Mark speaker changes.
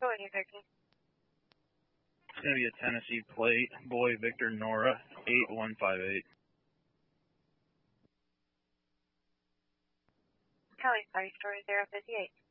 Speaker 1: Go ahead, 13.
Speaker 2: It's going to be a Tennessee plate, boy Victor Nora, 8158.
Speaker 1: Kelly, sorry, story 058.